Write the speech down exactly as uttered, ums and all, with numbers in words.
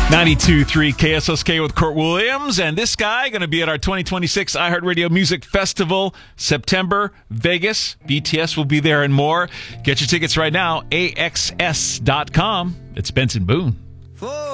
ninety-two point three K S S K with Kurt Williams, and this guy going to be at our twenty twenty-six iHeartRadio Music Festival, September, Vegas. B T S will be there and more. Get your tickets right now, A X S dot com. It's Benson Boone.